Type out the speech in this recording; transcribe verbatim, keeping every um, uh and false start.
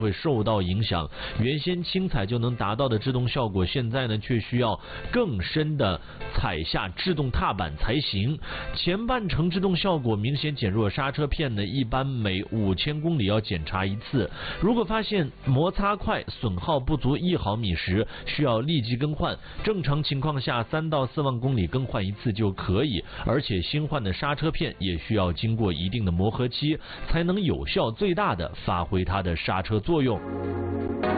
会受到影响，原先轻踩就能达到的制动效果，现在呢却需要更深的踩下制动踏板才行。前半程制动效果明显减弱，刹车片呢一般每五千公里要检查一次。如果发现摩擦块损耗不足一毫米时，需要立即更换。正常情况下，三到四万公里更换一次就可以。而且新换的刹车片也需要经过一定的磨合期，才能有效最大的发挥它的刹车作用。